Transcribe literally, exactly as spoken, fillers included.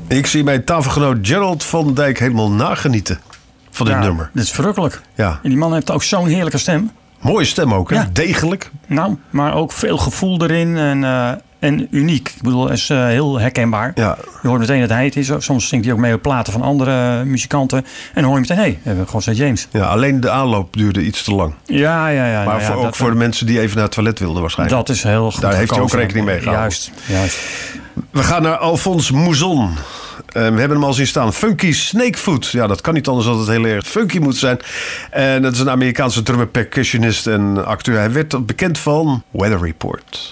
Ik zie mijn tafelgenoot Gerald van Dijk helemaal nagenieten van dit ja, nummer. Dit is verrukkelijk. Ja. En die man heeft ook zo'n heerlijke stem. Mooie stem ook, hè? Ja. Degelijk. Nou, maar ook veel gevoel erin en, uh, en uniek. Ik bedoel, hij is uh, heel herkenbaar. Ja. Je hoort meteen dat hij het is. Soms zingt hij ook mee op platen van andere muzikanten. En dan hoor je meteen, hé, hey, we hebben gewoon Saint James. Ja, alleen de aanloop duurde iets te lang. Ja, ja, ja. Maar nou voor, ja, ook dat, voor de mensen die even naar het toilet wilden waarschijnlijk. Dat is heel goed Daar heeft hij ook gekozen. rekening mee gehouden. Juist, juist. We gaan naar Alphonse Mouzon. Uh, we hebben hem al zien staan. Funky Snakefoot. Ja, dat kan niet anders dan dat het heel erg funky moet zijn. En dat is een Amerikaanse drummer, percussionist en acteur. Hij werd bekend van Weather Report.